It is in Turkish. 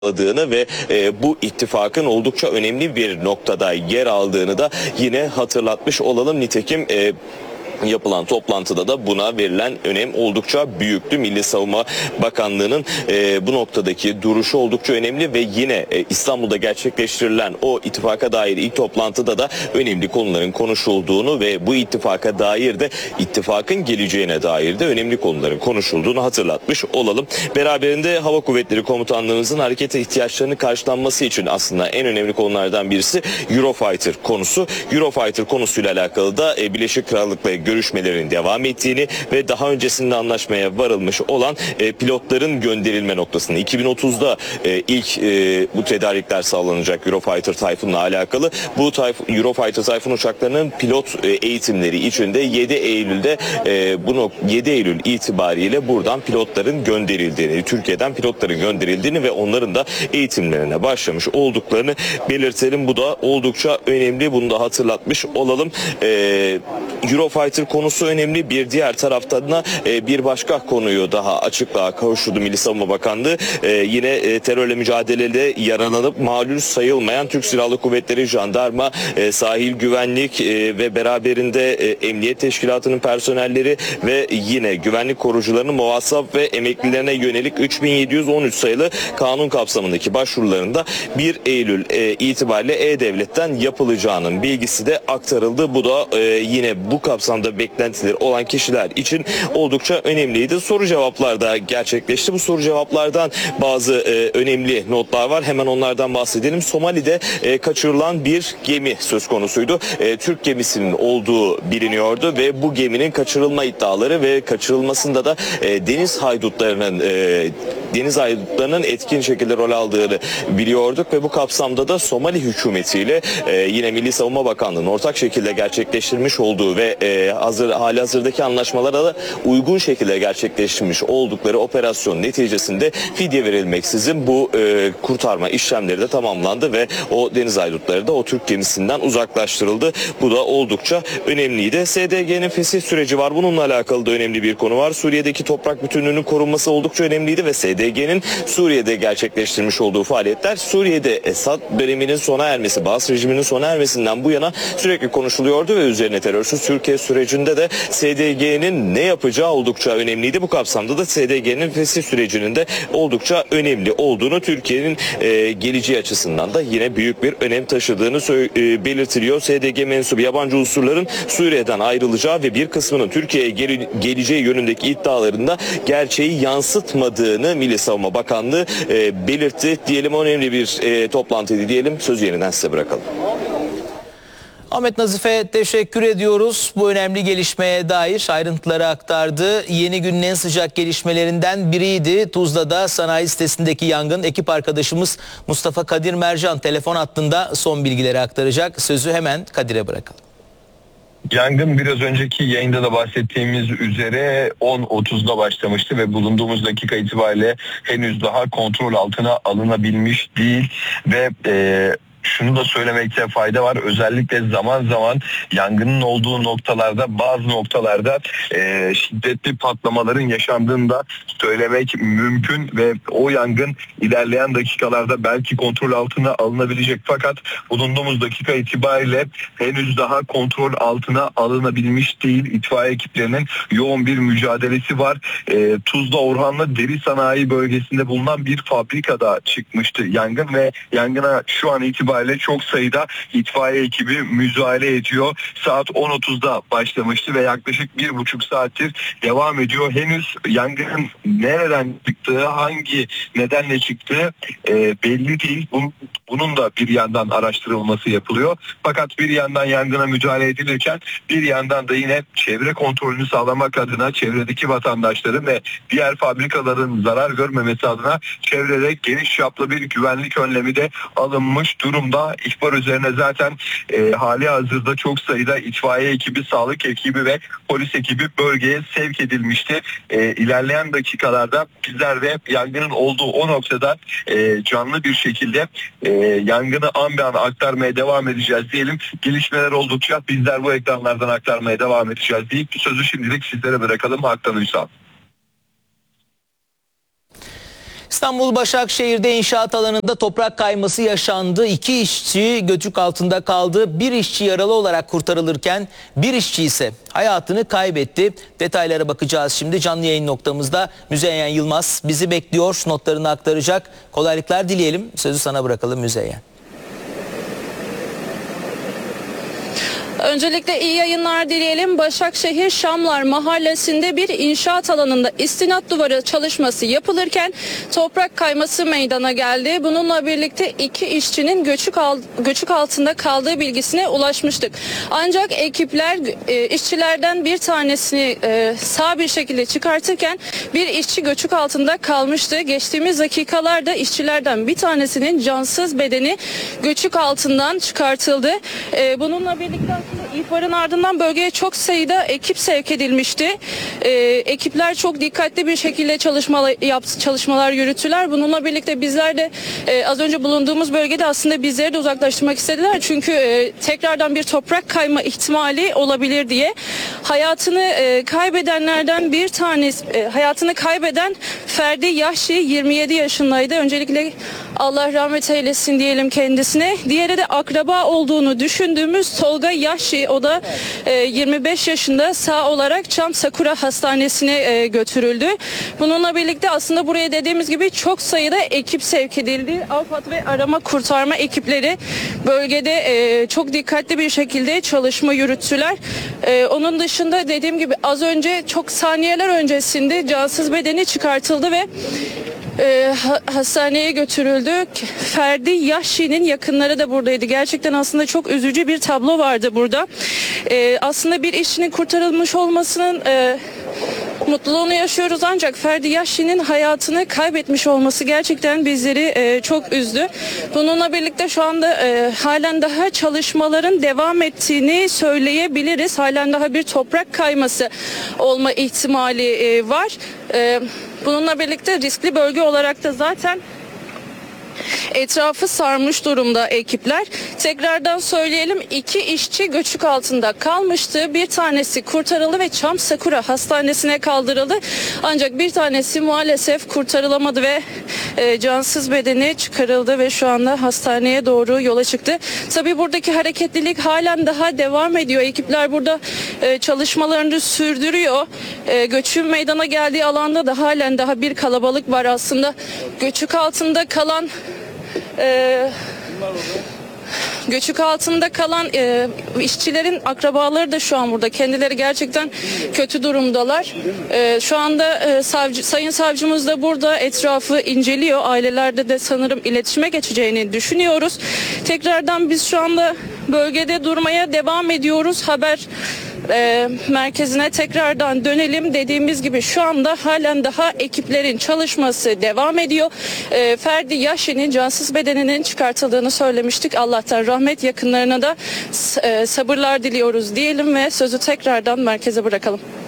ve bu ittifakın oldukça önemli bir noktada yer aldığını da yine hatırlatmış olalım. Nitekim yapılan toplantıda da buna verilen önem oldukça büyüktü. Milli Savunma Bakanlığı'nın bu noktadaki duruşu oldukça önemli ve yine İstanbul'da gerçekleştirilen o ittifaka dair ilk toplantıda da önemli konuların konuşulduğunu ve bu ittifaka dair de ittifakın geleceğine dair de önemli konuların konuşulduğunu hatırlatmış olalım. Beraberinde Hava Kuvvetleri Komutanlığımızın hareket ihtiyaçlarını karşılanması için aslında en önemli konulardan birisi Eurofighter konusu. Eurofighter konusuyla alakalı da Birleşik Krallık'la görüşmelerin devam ettiğini ve daha öncesinde anlaşmaya varılmış olan pilotların gönderilme noktasını 2030'da ilk bu tedarikler sağlanacak Eurofighter Typhoon'la alakalı. Bu Eurofighter Typhoon uçaklarının pilot eğitimleri içinde 7 Eylül'de 7 Eylül itibariyle buradan pilotların gönderildiğini, Türkiye'den pilotların gönderildiğini ve onların da eğitimlerine başlamış olduklarını belirtelim. Bu da oldukça önemli. Bunu da hatırlatmış olalım. Eurofighter konusu önemli. Bir diğer taraftan da bir başka konuyu daha açıklığa kavuşturdu Milli Savunma Bakanlığı. Yine terörle mücadelede yaralanıp mağlup sayılmayan Türk Silahlı Kuvvetleri, jandarma, sahil güvenlik ve beraberinde emniyet teşkilatının personelleri ve yine güvenlik korucularının muvassaf ve emeklilerine yönelik 3713 sayılı kanun kapsamındaki başvurularında 1 Eylül itibariyle E-Devlet'ten yapılacağının bilgisi de aktarıldı. Bu da yine bu kapsamda beklentileri olan kişiler için oldukça önemliydi. Soru cevaplar da gerçekleşti. Bu soru cevaplardan bazı önemli notlar var. Hemen onlardan bahsedelim. Somali'de kaçırılan bir gemi söz konusuydu. Türk gemisinin olduğu biliniyordu ve bu geminin kaçırılma iddiaları ve kaçırılmasında da deniz haydutlarının etkin şekilde rol aldığını biliyorduk ve bu kapsamda da Somali hükümetiyle yine Milli Savunma Bakanlığı'nın ortak şekilde gerçekleştirmiş olduğu ve halihazırdaki anlaşmalara da uygun şekilde gerçekleştirmiş oldukları operasyon neticesinde fidye verilmeksizin bu kurtarma işlemleri de tamamlandı ve o deniz haydutları da o Türk gemisinden uzaklaştırıldı. Bu da oldukça önemliydi. SDG'nin fesih süreci var. Bununla alakalı da önemli bir konu var. Suriye'deki toprak bütünlüğünün korunması oldukça önemliydi ve SDG'nin Suriye'de gerçekleştirmiş olduğu faaliyetler Suriye'de Esad döneminin sona ermesi, Baas rejiminin sona ermesinden bu yana sürekli konuşuluyordu ve üzerine terörsüz Türkiye sürecinde de SDG'nin ne yapacağı oldukça önemliydi. Bu kapsamda da SDG'nin fesih sürecinin de oldukça önemli olduğunu, Türkiye'nin geleceği açısından da yine büyük bir önem taşıdığını belirtiliyor. SDG mensubu yabancı unsurların Suriye'den ayrılacağı ve bir kısmının Türkiye'ye geleceği yönündeki iddialarında gerçeği yansıtmadığını Milli Savunma Bakanlığı belirtti. Diyelim önemli bir toplantıydı diyelim. Sözü yeniden size bırakalım. Ahmet Nazif'e teşekkür ediyoruz. Bu önemli gelişmeye dair ayrıntıları aktardı. Yeni günün en sıcak gelişmelerinden biriydi. Tuzla'da sanayi sitesindeki yangın. Ekip arkadaşımız Mustafa Kadir Mercan telefon hattında son bilgileri aktaracak. Sözü hemen Kadir'e bırakalım. Yangın biraz önceki yayında da bahsettiğimiz üzere 10.30'da başlamıştı ve bulunduğumuz dakika itibariyle henüz daha kontrol altına alınabilmiş değil ve şunu da söylemekte fayda var. Özellikle zaman zaman yangının olduğu noktalarda, bazı noktalarda şiddetli patlamaların yaşandığını da söylemek mümkün ve o yangın ilerleyen dakikalarda belki kontrol altına alınabilecek, fakat bulunduğumuz dakika itibariyle henüz daha kontrol altına alınabilmiş değil. İtfaiye ekiplerinin yoğun bir mücadelesi var. Tuzla Orhanlı Deri Sanayi bölgesinde bulunan bir fabrikada çıkmıştı yangın ve yangına şu an itibariyle çok sayıda itfaiye ekibi müdahale ediyor. Saat 10.30'da başlamıştı ve yaklaşık 1,5 saattir devam ediyor. Henüz yangının nereden çıktığı, hangi nedenle çıktığı belli değil. Bunun da bir yandan araştırılması yapılıyor. Fakat bir yandan yangına müdahale edilirken bir yandan da yine çevre kontrolünü sağlamak adına çevredeki vatandaşların ve diğer fabrikaların zarar görmemesi adına çevrede geniş çaplı bir güvenlik önlemi de alınmış durumda. İhbar üzerine zaten hali hazırda çok sayıda itfaiye ekibi, sağlık ekibi ve polis ekibi bölgeye sevk edilmişti. İlerleyen dakikalarda bizler de yangının olduğu o noktada canlı bir şekilde yangını an be an aktarmaya devam edeceğiz diyelim. Gelişmeler oldukça bizler bu ekranlardan aktarmaya devam edeceğiz deyip sözü şimdilik sizlere bırakalım. Haktan Ünsal. İstanbul Başakşehir'de inşaat alanında toprak kayması yaşandı. 2 işçi göçük altında kaldı. Bir işçi yaralı olarak kurtarılırken bir işçi ise hayatını kaybetti. Detaylara bakacağız şimdi. Canlı yayın noktamızda Müzeyyen Yılmaz bizi bekliyor. Notlarını aktaracak. Kolaylıklar dileyelim. Sözü sana bırakalım Müzeyyen. Öncelikle iyi yayınlar dileyelim. Başakşehir Şamlar Mahallesi'nde bir inşaat alanında istinat duvarı çalışması yapılırken toprak kayması meydana geldi. Bununla birlikte 2 işçinin göçük altında kaldığı bilgisine ulaşmıştık. Ancak ekipler işçilerden bir tanesini sağ bir şekilde çıkartırken bir işçi göçük altında kalmıştı. Geçtiğimiz dakikalarda işçilerden bir tanesinin cansız bedeni göçük altından çıkartıldı. Bununla birlikte İhbarın ardından bölgeye çok sayıda ekip sevk edilmişti. Ekipler çok dikkatli bir şekilde çalışmalar yürüttüler. Bununla birlikte bizler de az önce bulunduğumuz bölgede aslında bizleri de uzaklaştırmak istediler. Çünkü tekrardan bir toprak kayma ihtimali olabilir diye. Hayatını kaybedenlerden bir tanesi, hayatını kaybeden Ferdi Yahşi 27 yaşındaydı. Öncelikle Allah rahmet eylesin diyelim kendisine. Diğeri de akraba olduğunu düşündüğümüz Tolga Yahşi, o da 25 yaşında, sağ olarak Çam Sakura Hastanesi'ne götürüldü. Bununla birlikte aslında buraya dediğimiz gibi çok sayıda ekip sevk edildi. AFAD ve arama kurtarma ekipleri bölgede çok dikkatli bir şekilde çalışma yürüttüler. Onun dışında dediğim gibi az önce çok saniyeler öncesinde cansız bedeni çıkartıldı ve hastaneye götürüldü. Ferdi Yahşi'nin yakınları da buradaydı. Gerçekten aslında çok üzücü bir tablo vardı burada. Aslında bir işçinin kurtarılmış olmasının mutluluğunu yaşıyoruz, ancak Ferdi Yahşi'nin hayatını kaybetmiş olması gerçekten bizleri çok üzdü. Bununla birlikte şu anda halen daha çalışmaların devam ettiğini söyleyebiliriz. Halen daha bir toprak kayması olma ihtimali var. Bununla birlikte riskli bölge olarak da zaten etrafı sarmış durumda ekipler. Tekrardan söyleyelim, 2 işçi göçük altında kalmıştı. Bir tanesi kurtarıldı ve Çam Sakura Hastanesi'ne kaldırıldı. Ancak bir tanesi maalesef kurtarılamadı ve cansız bedeni çıkarıldı ve şu anda hastaneye doğru yola çıktı. Tabii buradaki hareketlilik halen daha devam ediyor. Ekipler burada çalışmalarını sürdürüyor. Göçün meydana geldiği alanda da halen daha bir kalabalık var aslında. Göçük altında kalan işçilerin akrabaları da şu an burada. Kendileri gerçekten kötü durumdalar. Şu anda Sayın Savcımız da burada etrafı inceliyor. Ailelerde de sanırım iletişime geçeceğini düşünüyoruz. Tekrardan biz şu anda bölgede durmaya devam ediyoruz. Haber merkezine tekrardan dönelim. Dediğimiz gibi şu anda halen daha ekiplerin çalışması devam ediyor. Ferdi Yahşi'nin cansız bedeninin çıkartıldığını söylemiştik. Allah'tan rahmet, yakınlarına da sabırlar diliyoruz diyelim ve sözü tekrardan merkeze bırakalım.